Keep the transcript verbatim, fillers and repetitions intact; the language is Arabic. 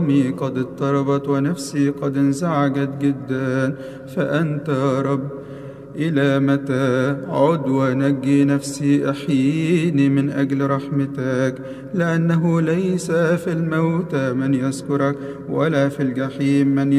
عظامي قد اضطربت ونفسي قد انزعجت جدا، فأنت يا رب إلى متى؟ عد ونجي نفسي، أحييني من أجل رحمتك، لأنه ليس في الموت من يذكرك ولا في الجحيم من